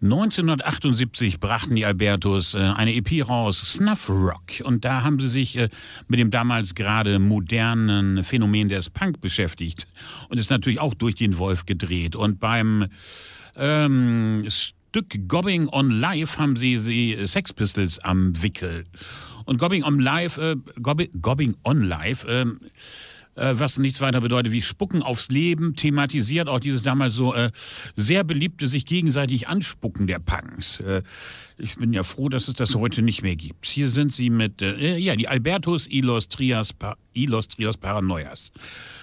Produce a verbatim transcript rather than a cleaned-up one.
neunzehnhundertachtundsiebzig brachten die Albertos äh, eine E P raus, Snuff Rock. Und da haben sie sich äh, mit dem damals gerade modernen Phänomen des Punk beschäftigt. Und ist natürlich auch durch den Wolf gedreht. Und beim ähm, Stück Gobbing on Live haben sie die Sex Pistols am Wickel. Und Gobbing on Live, äh, Gobbing, Gobbing on Live, äh, was nichts weiter bedeutet wie Spucken aufs Leben, thematisiert auch dieses damals so äh, sehr beliebte sich gegenseitig Anspucken der Punks. Äh, ich bin ja froh, dass es das heute nicht mehr gibt. Hier sind sie mit, äh, ja, die Albertos y los Trias, pa- y los Trios Paranoias.